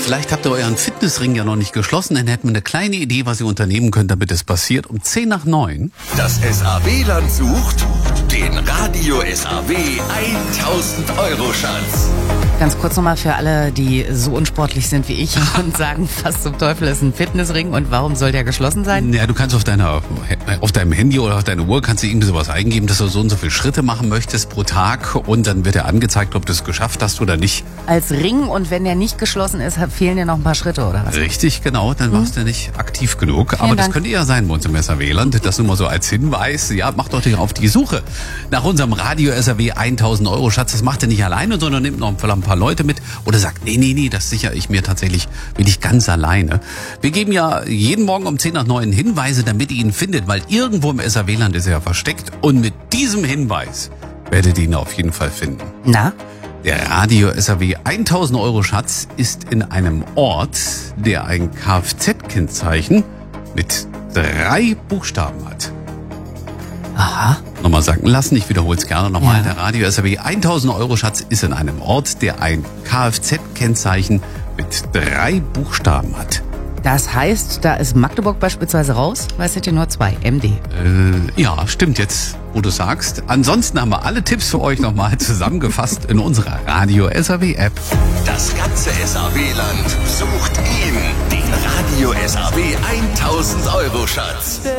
Vielleicht habt ihr euren Fitnessring ja noch nicht geschlossen, dann hätten wir eine kleine Idee, was ihr unternehmen könnt, damit es passiert. Um 8:50. Das SAW-Land sucht den Radio SAW 1000-Euro-Schatz. Ganz kurz nochmal für alle, die so unsportlich sind wie ich und sagen, was zum Teufel ist ein Fitnessring und warum soll der geschlossen sein? Ja, du kannst auf deinem Handy oder auf deiner Uhr kannst du irgendwie sowas eingeben, dass du so und so viele Schritte machen möchtest pro Tag und dann wird dir angezeigt, ob du es geschafft hast oder nicht. Als Ring, und wenn der nicht geschlossen ist, fehlen dir noch ein paar Schritte oder was? Richtig, genau, dann warst du nicht aktiv genug. Aber das Dank. könnte ja sein bei uns im SAW-Land. Das nur mal so als Hinweis. Ja, macht doch auf die Suche nach unserem Radio SAW 1000-Euro-Schatz. Das macht ihr nicht alleine, sondern nehmt noch ein paar Leute mit. Oder sagt, nee, das sichere ich mir tatsächlich, bin ich ganz alleine. Wir geben ja jeden Morgen um 8:50 Hinweise, damit ihr ihn findet, weil irgendwo im SAW-Land ist er ja versteckt. Und mit diesem Hinweis werdet ihr ihn auf jeden Fall finden. Na? Der Radio SAW 1000-Euro-Schatz ist in einem Ort, der ein Kfz-Kennzeichen mit 3 Buchstaben hat. Aha. Nochmal sagen lassen, ich wiederhole es gerne nochmal. Ja. Der Radio SAW 1000-Euro-Schatz ist in einem Ort, der ein Kfz-Kennzeichen mit 3 Buchstaben hat. Das heißt, da ist Magdeburg beispielsweise raus, weil es hätte nur 2, MD. Ja, stimmt jetzt, wo du sagst. Ansonsten haben wir alle Tipps für euch nochmal zusammengefasst in unserer Radio SAW-App. Das ganze SAW-Land sucht ihn, den Radio SAW 1000-Euro-Schatz.